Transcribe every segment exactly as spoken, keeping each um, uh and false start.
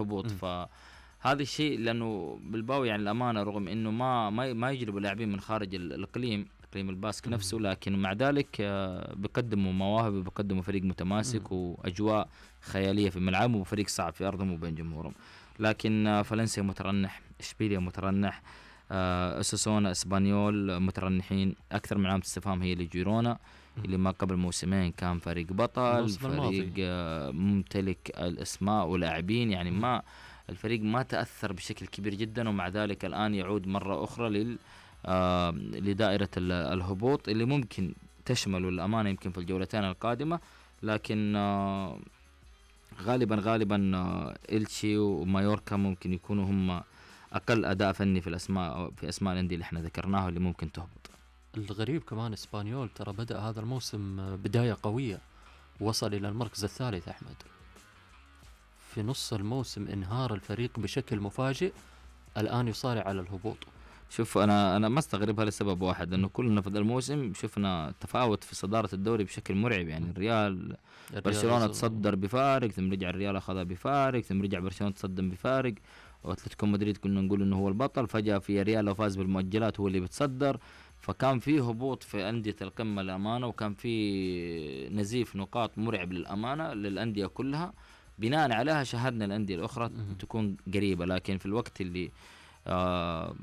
الهبوط. فهذا الشيء لأنه بالباو يعني الأمانة رغم إنه ما ما ما يجلبوا لاعبين من خارج الإقليم إقليم الباسك نفسه، لكن مع ذلك بقدموا مواهب وبقدموا فريق متماسك وأجواء خيالية في ملعبهم وفريق صعب في أرضهم وبين جمهورهم. لكن فالنسيا مترنح، إشبيليا مترنح، أساسونا اسبانيول مترنحين. أكثر من علامة استفهام هي لجيرونا اللي ما قبل موسمين كان فريق بطل، فريق ممتلك الأسماء ولاعبين، يعني ما الفريق ما تأثر بشكل كبير جدا، ومع ذلك الآن يعود مرة أخرى لل آه لدائرة الهبوط اللي ممكن تشمل الأمانة يمكن في الجولتين القادمة. لكن آه غالبا غالبا آه إلتشي ومايوركا ممكن يكونوا هم أقل أداء فني في الأسماء في أسماء الأندية اللي احنا ذكرناها اللي ممكن تهبط. الغريب كمان إسبانيول ترى بدأ هذا الموسم بداية قوية، وصل إلى المركز الثالث أحمد، في نص الموسم انهار الفريق بشكل مفاجئ، الآن يصارع على الهبوط. شوف أنا أنا ما استغربها لسبب واحد، إنه كلنا في الموسم شفنا تفاوت في صدارة الدوري بشكل مرعب. يعني الريال, الريال برشلونة تصدر بفارق، ثم رجع الريال أخذها بفارق، ثم رجع برشلونة تصدم بفارق، وأتلتيكو مدريد كنا نقول إنه هو البطل، فجأة في ريال لو فاز بالمؤجلات هو اللي بتصدر. فكان في هبوط في أندية القمة للأمانة، وكان في نزيف نقاط مرعب للأمانة للأندية كلها. بناء عليها شاهدنا الأندية الأخرى تكون قريبة، لكن في الوقت اللي آه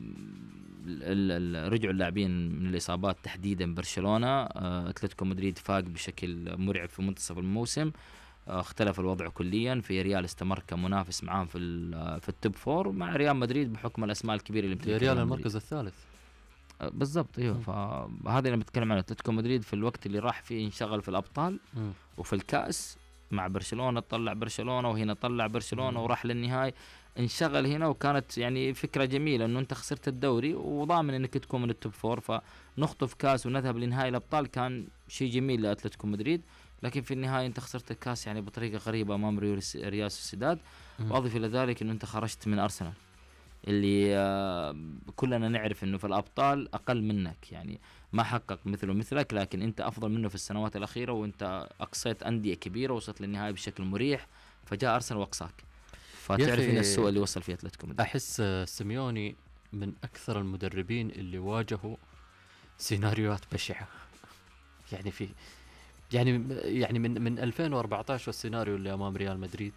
رجعوا اللاعبين من الإصابات تحديدا برشلونة، آه أتلتيكو مدريد فاق بشكل مرعب في منتصف الموسم، آه اختلف الوضع كليا. في ريال استمر كمنافس معاهم في في التوب فور مع ريال مدريد بحكم الأسماء الكبيرة اللي بتمثلها ريال المركز الثالث بالضبط. ايوه فهذا اللي بتكلم عنه. أتلتيكو مدريد في الوقت اللي راح فيه انشغل في الأبطال م. وفي الكأس مع برشلونة، طلع برشلونة وهنا طلع برشلونة م. وراح للنهاية، انشغل هنا. وكانت يعني فكرة جميلة انه انت خسرت الدوري وضامن انك تكون من التوب فور، فنخطف كاس ونذهب لنهاية الأبطال كان شيء جميل لأتلتيكو مدريد. لكن في النهاية انت خسرت الكاس يعني بطريقة غريبة امام ريال سوسيداد. واضف الى ذلك انه انت خرجت من أرسنال اللي آه كلنا نعرف انه في الابطال اقل منك، يعني ما حقق مثله مثلك، لكن انت افضل منه في السنوات الاخيره، وانت اقصيت انديه كبيره وصلت للنهايه بشكل مريح، فجاء ارسنال واقصاك. فتعرف ان السوء اللي وصل فيه اتلتيكو مدريد. احس سيميوني من اكثر المدربين اللي واجهوا سيناريوهات بشعه، يعني في يعني يعني من من ألفين وأربعة عشر والسيناريو اللي امام ريال مدريد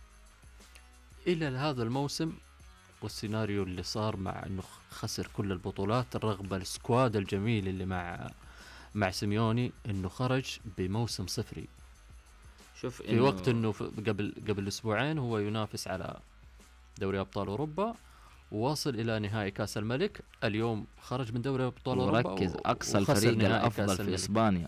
الى هذا الموسم، والسيناريو اللي صار مع انه خسر كل البطولات رغم السكواد الجميل اللي مع مع سيميوني، انه خرج بموسم صفري. شوف في وقت انه قبل قبل اسبوعين هو ينافس على دوري ابطال اوروبا وواصل الى نهائي كاس الملك، اليوم خرج من دوري ابطال اوروبا وركز اقصى الفريق الافضل في اسبانيا،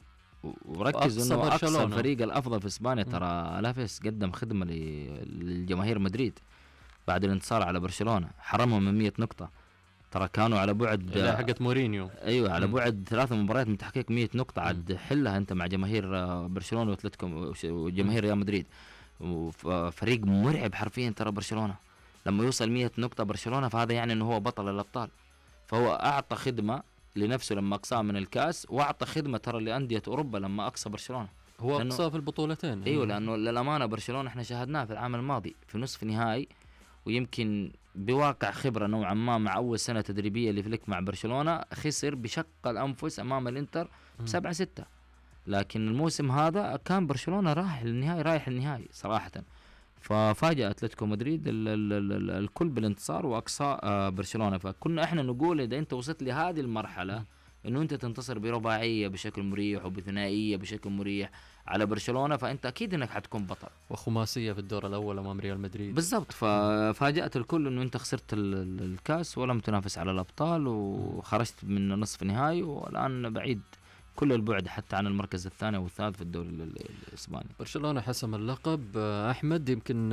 وركز انه اقصى الفريق الافضل في اسبانيا. ترى لافيس قدم خدمه للجماهير مدريد بعد الانتصار على برشلونة، حرمهم من مية نقطة. ترى كانوا على بعد لا حقت مورينيو، ايوه على بعد ثلاث مباريات من تحقيق مية نقطة. عاد حلها انت مع جماهير برشلونة واتلتيكو وجماهير ريال مدريد، وفريق مرعب حرفيا. ترى برشلونة لما يوصل مية نقطة برشلونة فهذا يعني انه هو بطل الابطال. فهو اعطى خدمة لنفسه لما اقصاه من الكاس، واعطى خدمة ترى لأندية اوروبا لما اقصى برشلونة. هو اقصاه في البطولتين. ايوه لانه للامانة برشلونة احنا شاهدناه في العام الماضي في نصف نهائي، ويمكن بواقع خبرة نوعا ما مع أول سنة تدريبية لفليك مع برشلونة خسر بشق الأنفس أمام الإنتر بسبعة ستة. لكن الموسم هذا كان برشلونة رايح للنهائي رايح للنهائي صراحة. ففاجأ أتلتيكو مدريد ال ال ال الكل بالانتصار وأقصاء برشلونة. فكنا إحنا نقول إذا أنت وصلت لهذه المرحلة إنه أنت تنتصر برباعية بشكل مريح وبثنائية بشكل مريح على برشلونة، فأنت أكيد إنك حتكون بطل. وخماسية في الدور الأول أمام ريال مدريد بالضبط. ففاجأت الكل إنه أنت خسرت الكاس ولم تنافس على الأبطال وخرجت من نصف نهائي، والآن بعيد كل البعد حتى عن المركز الثاني والثالث في الدوري الإسباني. برشلونة حسم اللقب. أحمد يمكن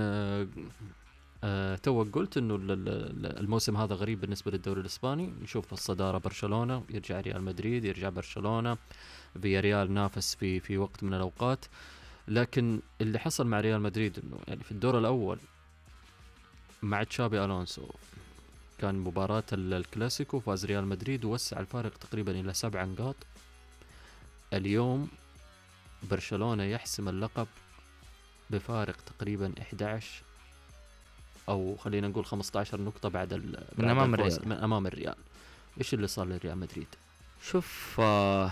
أه توك قلت انه الموسم هذا غريب بالنسبه للدوري الاسباني، نشوف الصداره برشلونه، يرجع ريال مدريد، يرجع برشلونه، فياريال نافس في في وقت من الاوقات. لكن اللي حصل مع ريال مدريد انه يعني في الدور الاول مع تشابي الونسو كان مباراه الكلاسيكو، فاز ريال مدريد ووسع الفارق تقريبا الى سبع نقاط. اليوم برشلونه يحسم اللقب بفارق تقريبا إحدى عشر أو خلينا نقول خمسة عشر نقطة بعد ال من أمام الريال. من أمام الريال. إيش اللي صار لريال مدريد؟ شوف آه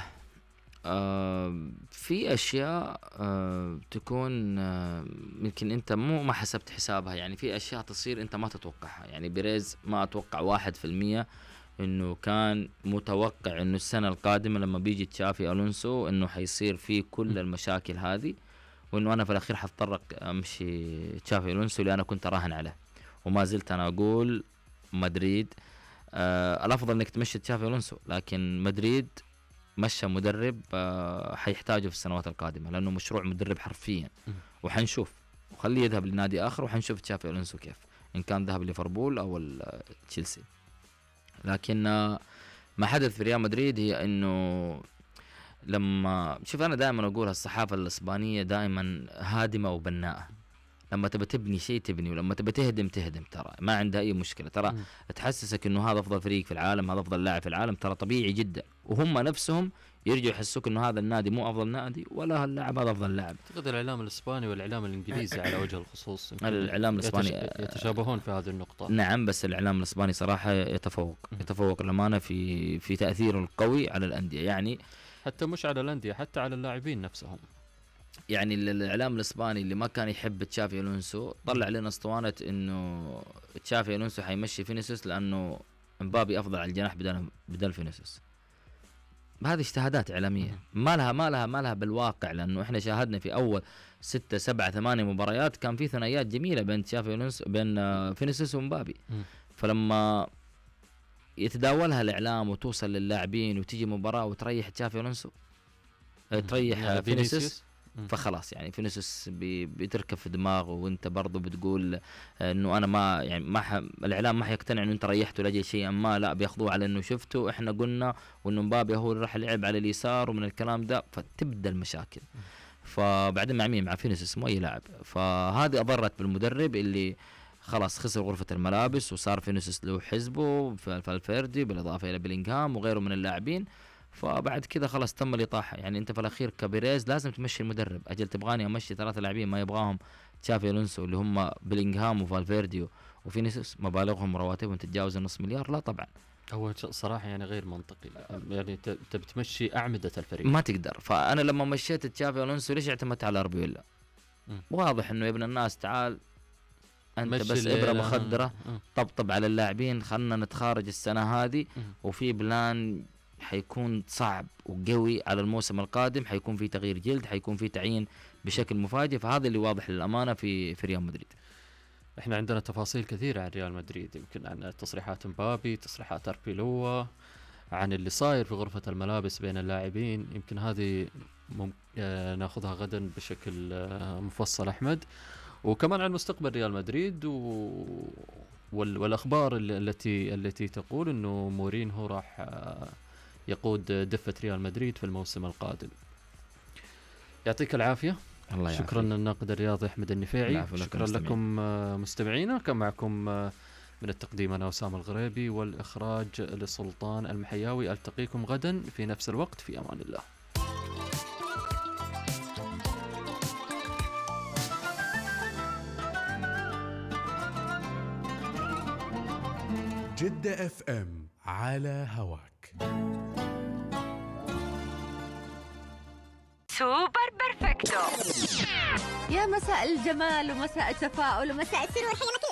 آه في أشياء آه تكون آه يمكن أنت مو ما حسبت حسابها، يعني في أشياء تصير أنت ما تتوقعها. يعني بيريز ما أتوقع واحد في المية إنه كان متوقع إنه السنة القادمة لما بيجي تشافي ألونسو إنه حيصير فيه كل المشاكل هذه، وإنه أنا في الأخير حضطر أمشي تشافي ألونسو اللي أنا كنت راهن عليه. وما زلت أنا أقول مدريد آه الأفضل إنك تمشي تشافي ألونسو، لكن مدريد مشى مدرب آه حيحتاجه في السنوات القادمة، لأنه مشروع مدرب حرفيا. وحنشوف، وخليه يذهب لنادي آخر وحنشوف تشافي ألونسو كيف، إن كان ذهب ليفربول أو تشيلسي. لكن آه ما حدث في ريال مدريد هي إنه لما شوف أنا دائما أقول الصحافة الإسبانية دائما هادمة وبناءة. لما تبى تبني شيء تبني، ولما تبى تهدم تهدم، ترى ما عندها أي مشكلة. ترى م. تحسسك إنه هذا أفضل فريق في العالم، هذا أفضل لاعب في العالم، ترى طبيعي جدا. وهم نفسهم يرجعوا يحسوك إنه هذا النادي مو أفضل نادي ولا هاللاعب هذا أفضل لاعب. أعتقد الإعلام الإسباني والإعلام الإنجليزي على وجه الخصوص الإعلام الإسباني يتشابهون في هذه النقطة. نعم، بس الإعلام الإسباني صراحة يتفوق م. يتفوق للأمانة في في تأثيره القوي على الأندية، يعني حتى مش على الأندية، حتى على اللاعبين نفسهم. يعني الإعلام الإسباني اللي ما كان يحب تشافي ألونسو طلع لنا اسطوانة إنه تشافي ألونسو حيمشي فينيسيوس لأنه مبابي أفضل على الجناح بدل بدل فينيسيوس. هذه اجتهادات إعلامية ما لها ما لها ما لها بالواقع، لأنه إحنا شاهدنا في أول ستة سبعة ثمانية مباريات كان في ثنائيات جميلة بين تشافي ألونسو بين فينيسيوس ومبابي. فلما يتداولها الإعلام وتوصل للاعبين وتيجي مباراة وتريح تشافي ألونسو تريح فينيسيوس، فخلاص يعني فينيسيوس بي بتركب في دماغه، وانت برضو بتقول انه انا ما يعني ما ح... الاعلام ما حيقتنع انه انت ريحته لاجل شيء ما، لا بياخذوه على انه شفته احنا قلنا وانه مبابي هو اللي راح يلعب على اليسار ومن الكلام ده، فتبدا المشاكل. فبعدين مع مين؟ مع فينيسيوس مو اي لاعب. فهذه اضرت بالمدرب اللي خلاص خسر غرفة الملابس، وصار فينيسيوس له حزبه فالفيردي بالاضافة الى بلينغهام وغيره من اللاعبين. فبعد كذا خلاص تم الإطاحة. يعني أنت في الأخير كبيريز لازم تمشي المدرب. أجل تبغاني أمشي ثلاثة لاعبين ما يبغاهم تشافي ألونسو اللي هم بلينغهام وفالفيرديو وفينيسيوس مبالغهم رواتبهم تتجاوز النص مليار؟ لا طبعا. هو صراحة يعني غير منطقي، يعني تبي تمشي أعمدة الفريق ما تقدر. فأنا لما مشيت تشافي ألونسو ليش اعتمدت على أربيولا؟ واضح إنه يا ابن الناس تعال أنت بس إبرة مخدرة طبطب على اللاعبين، خلنا نتخارج السنة هذه وفي بلان حيكون صعب وقوي على الموسم القادم، حيكون في تغيير جلد، حيكون في تعيين بشكل مفاجئ. فهذا اللي واضح للأمانة في في ريال مدريد. احنا عندنا تفاصيل كثيرة عن ريال مدريد، يمكن عن تصريحات مبابي، تصريحات أربيلوا، عن اللي صاير في غرفة الملابس بين اللاعبين. يمكن هذه مم... آه ناخذها غدا بشكل آه مفصل أحمد، وكمان عن مستقبل ريال مدريد و... وال... والأخبار التي التي تقول إنه مورينهو راح آه يقود دفة ريال مدريد في الموسم القادم. يعطيك العافية. الله يعافيك. شكرا للناقد الرياضي أحمد النفيعي. شكرا لكم مستمعينا. كان معكم من التقديم أنا وسام الغريبي والإخراج لسلطان المحياوي. ألتقيكم غدا في نفس الوقت، في أمان الله. جدة اف ام على هواك. سوبر بيرفكتو. يا مساء الجمال ومساء التفاؤل ومساء السرور.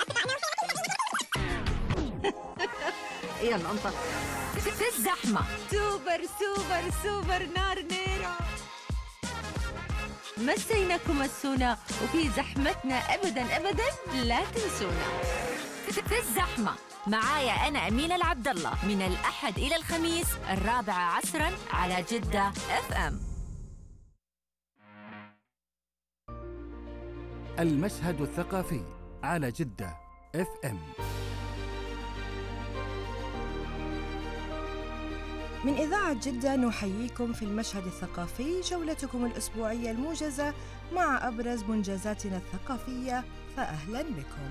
يلا انطلق في الزحمة. سوبر سوبر سوبر نار نيرة. مسيناكم السونا وفي زحمتنا أبدا أبدا لا تنسونا. في الزحمة معايا أنا أمينة العبد الله من الأحد إلى الخميس الرابعة عصرا على جدة اف ام. المشهد الثقافي على جدة اف ام. من إذاعة جدة نحييكم في المشهد الثقافي، جولتكم الأسبوعية الموجزة مع أبرز منجزاتنا الثقافية، فأهلا بكم.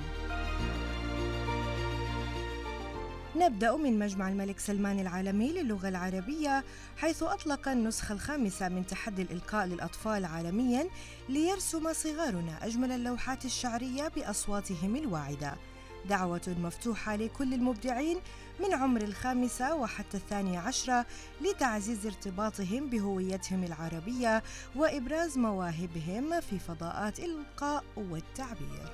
نبدأ من مجمع الملك سلمان العالمي للغة العربية، حيث أطلق النسخة الخامسة من تحدي الإلقاء للأطفال عالمياً ليرسم صغارنا أجمل اللوحات الشعرية بأصواتهم الواعدة. دعوة مفتوحة لكل المبدعين من عمر الخامسة وحتى الثانية عشرة لتعزيز ارتباطهم بهويتهم العربية وإبراز مواهبهم في فضاءات الإلقاء والتعبير.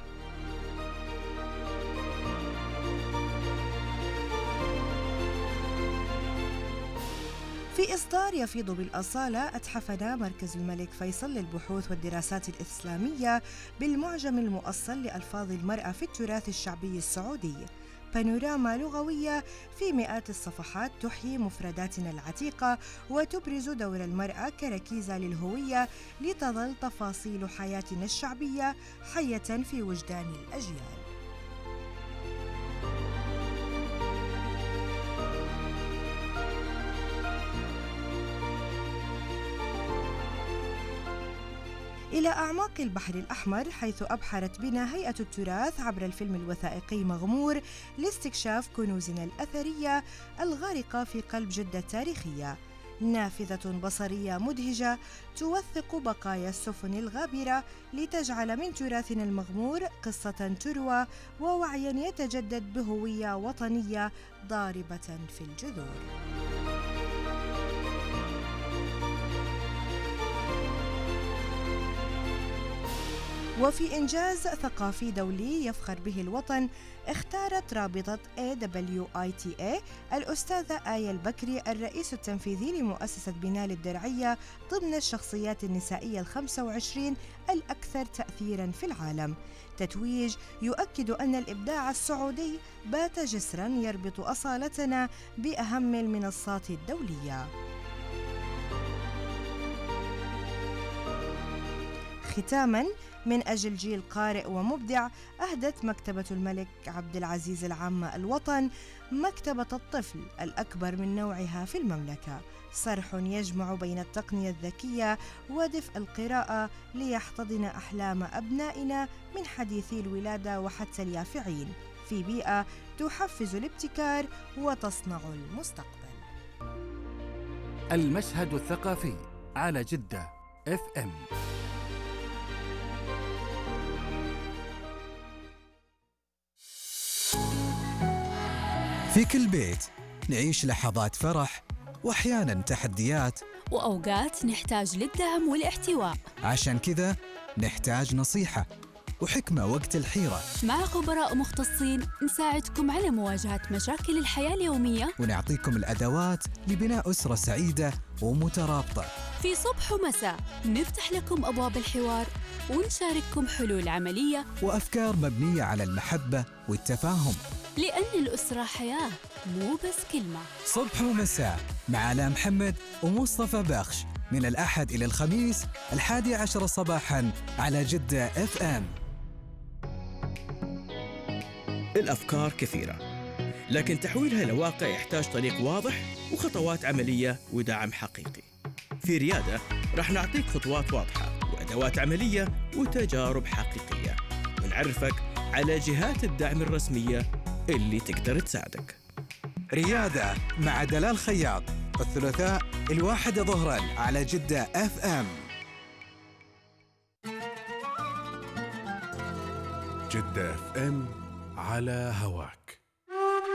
في إصدار يفيض بالأصالة أتحفنا مركز الملك فيصل للبحوث والدراسات الإسلامية بالمعجم المؤصل لألفاظ المرأة في التراث الشعبي السعودي، بانوراما لغوية في مئات الصفحات تحيي مفرداتنا العتيقة وتبرز دور المرأة كركيزة للهوية لتظل تفاصيل حياتنا الشعبية حية في وجدان الأجيال. إلى أعماق البحر الأحمر، حيث أبحرت بنا هيئة التراث عبر الفيلم الوثائقي مغمور لاستكشاف كنوزنا الأثرية الغارقة في قلب جدة التاريخية، نافذة بصرية مدهجة توثق بقايا السفن الغابرة لتجعل من تراثنا المغمور قصة تروى ووعيا يتجدد بهوية وطنية ضاربة في الجذور. وفي إنجاز ثقافي دولي يفخر به الوطن، اختارت رابطة إيه دبليو آي تي إيه الأستاذة آية البكري الرئيس التنفيذي لمؤسسة بنال الدرعية ضمن الشخصيات النسائية الخمسة وعشرين الأكثر تأثيراً في العالم، تتويج يؤكد أن الإبداع السعودي بات جسراً يربط أصالتنا بأهم المنصات الدولية. ختاماً، من أجل جيل قارئ ومبدع، أهدت مكتبة الملك عبد العزيز العامة الوطن مكتبة الطفل الأكبر من نوعها في المملكة، صرح يجمع بين التقنية الذكية ودفء القراءة ليحتضن أحلام أبنائنا من حديثي الولادة وحتى اليافعين في بيئة تحفز الابتكار وتصنع المستقبل. المشهد الثقافي على جدة اف ام. في كل بيت نعيش لحظات فرح وأحياناً تحديات، وأوقات نحتاج للدعم والاحتواء. عشان كذا نحتاج نصيحة وحكمة وقت الحيرة، مع خبراء مختصين نساعدكم على مواجهة مشاكل الحياة اليومية ونعطيكم الأدوات لبناء أسرة سعيدة ومترابطة. في صبح ومساء نفتح لكم أبواب الحوار ونشارككم حلول عملية وأفكار مبنية على المحبة والتفاهم، لأن الأسرة حياة مو بس كلمة. صبح ومساء مع آلاء محمد ومصطفى بخش، من الأحد إلى الخميس الحادي عشر صباحاً على جدة اف ام. الأفكار كثيرة، لكن تحويلها إلى واقع يحتاج طريق واضح وخطوات عملية ودعم حقيقي. في ريادة رح نعطيك خطوات واضحة وأدوات عملية وتجارب حقيقية، ونعرفك على جهات الدعم الرسمية اللي تقدر تساعدك. ريادة مع دلال خياط، الثلاثاء الواحدة ظهراً على جدة اف ام. جدة اف ام على هواك.